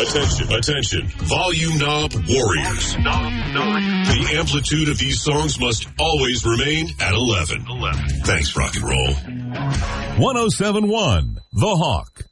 Attention. Volume knob warriors. The amplitude of these songs must always remain at 11. Thanks, rock and roll. 107.1 The Hawk.